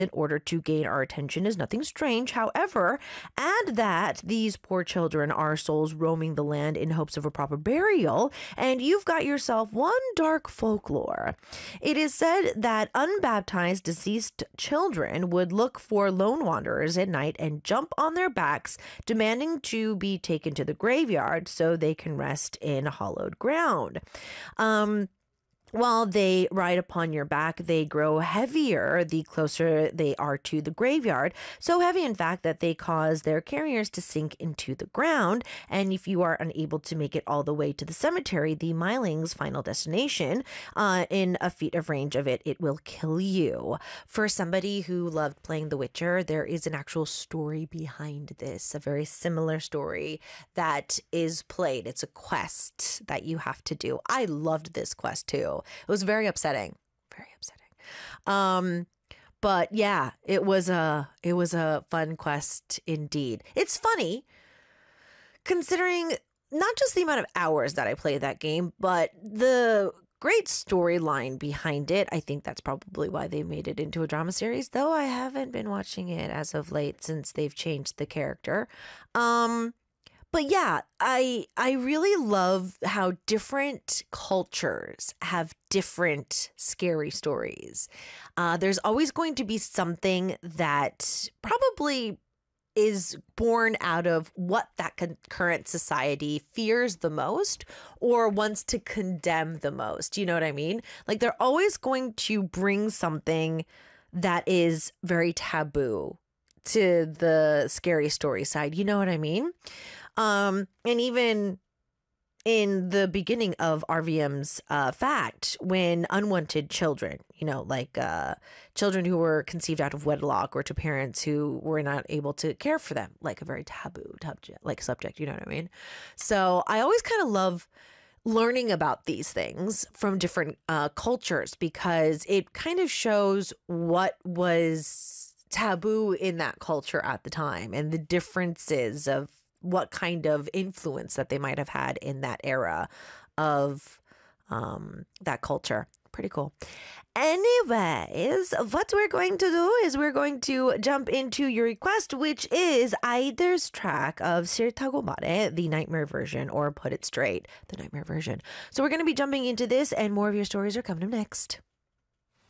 in order to gain our attention is nothing strange. However, add that these poor children are souls roaming the land in hopes of a proper burial, and you've got yourself one dark folklore. It is said that unbaptized deceased children would look for lone wanderers at night and jump on their backs, demanding to be taken to the graveyard so they can rest in hallowed ground. While they ride upon your back, they grow heavier the closer they are to the graveyard. So heavy, in fact, that they cause their carriers to sink into the ground. And if you are unable to make it all the way to the cemetery, the Myling's final destination, in a feet of range of it, it will kill you. For somebody who loved playing The Witcher, there is an actual story behind this, a very similar story that is played. It's a quest that you have to do. I loved this quest too. It was very upsetting. Very upsetting. But yeah, it was a fun quest indeed. It's funny considering not just the amount of hours that I played that game, but the great storyline behind it. I think that's probably why they made it into a drama series, though I haven't been watching it as of late since they've changed the character. But yeah, I really love how different cultures have different scary stories. There's always going to be something that probably is born out of what that current society fears the most or wants to condemn the most. You know what I mean? Like they're always going to bring something that is very taboo to the scary story side. You know what I mean? And even in the beginning of RVM's fact, when unwanted children, like children who were conceived out of wedlock or to parents who were not able to care for them, like a very taboo subject, you know what I mean? So I always kind of love learning about these things from different cultures because it kind of shows what was taboo in that culture at the time and the differences of what kind of influence that they might have had in that era of that culture. Pretty cool. Anyways, what we're going to do is we're going to jump into your request, which is Aider's track of Sir Tagomare, the Nightmare version, or Put It Straight, the Nightmare version. So we're going to be jumping into this, and more of your stories are coming up next.